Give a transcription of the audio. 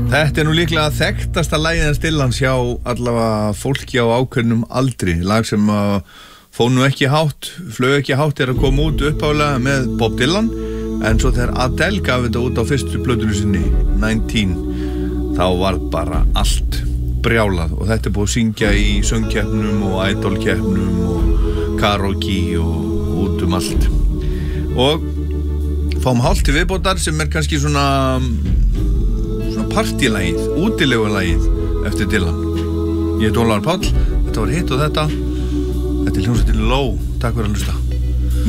Þetta nú líklega þekktasta lagið hans Dylans hjá allavega fólki á ákveðnum aldri. Lag sem fór nú ekki hátt, flög ekki hátt að koma út uppálega með Bob Dylan. En svo þegar Adele gaf þetta út á fyrstu plötunni sinni, 19, þá var bara allt brjálað. Og þetta búið að syngja í söngkeppnum og idolkeppnum og karaoke og út allt. Og fáum hálft til viðbótar sem kannski svona partílagið, útilegulagið eftir Dylan. Ég Ólafur Páll, þetta var hitt og þetta. Þetta hljómsveitin Ló. Takk fyrir að hlusta.